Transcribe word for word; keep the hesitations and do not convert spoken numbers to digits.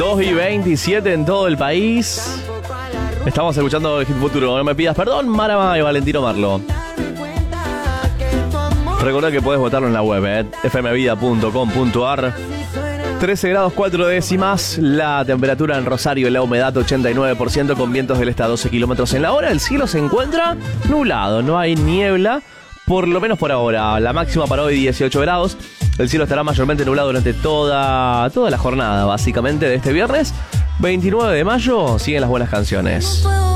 dos y veintisiete en todo el país. Estamos escuchando el Hit Futuro. No me pidas perdón, Marama y Valentino Marlo. Recordá que podés votarlo en la web, eh, f m vida punto com punto a r. trece grados cuatro décimas, la temperatura en Rosario, la humedad ochenta y nueve por ciento con vientos del este a doce kilómetros en la hora. El cielo se encuentra nublado, no hay niebla, por lo menos por ahora. La máxima para hoy dieciocho grados. El cielo estará mayormente nublado durante toda, toda la jornada, básicamente, de este viernes. veintinueve de mayo, siguen las buenas canciones.